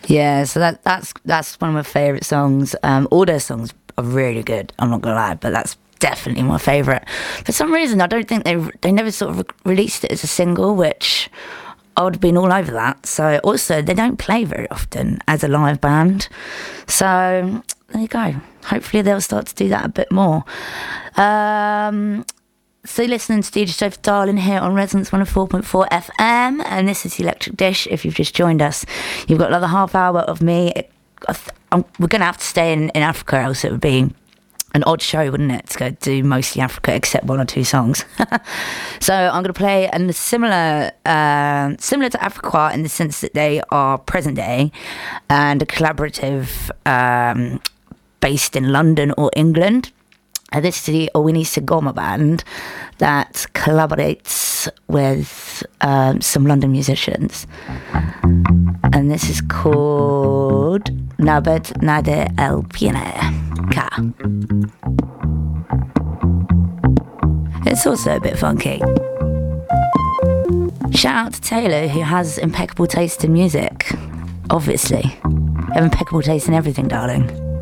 Yeah, so that's one of my favourite songs. All their songs are really good, I'm not gonna lie, but that's definitely my favourite. For some reason, I don't think they never sort of released it as a single, which I would have been all over that. So also, they don't play very often as a live band. So there you go. Hopefully they'll start to do that a bit more. So you're listening to DJ Sophie Darling here on Resonance 104.4 FM, and this is the Electric Dish. If you've just joined us, you've got another half hour of me. We're going to have to stay in Africa, else it would be an odd show, wouldn't it, to go do mostly Africa except one or two songs. So I'm going to play similar to Africa in the sense that they are present day and a collaborative based in London or England. This is the Owini Sigoma band that collaborates with some London musicians. And this is called Nabet Nade El Piene Ka. It's also a bit funky. Shout out to Taylor, who has impeccable taste in music. Obviously. You have impeccable taste in everything, darling.